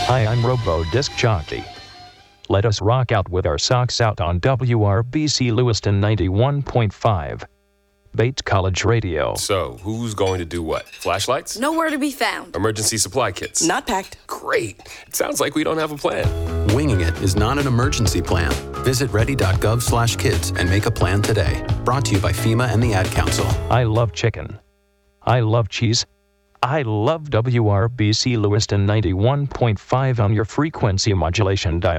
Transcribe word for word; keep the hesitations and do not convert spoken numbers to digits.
Hi, I'm Robo Disc Jockey. Let us rock out with our socks out on W R B C Lewiston ninety-one point five. Bates College Radio. So, who's going to do what? Flashlights? Nowhere to be found. Emergency supply kits? Not packed. Great. It sounds like we don't have a plan. Winging it is not an emergency plan. Visit ready.gov slash kids and make a plan today. Brought to you by FEMA and the Ad Council. I love chicken. I love cheese. I love W R B C Lewiston ninety-one point five on your frequency modulation dial.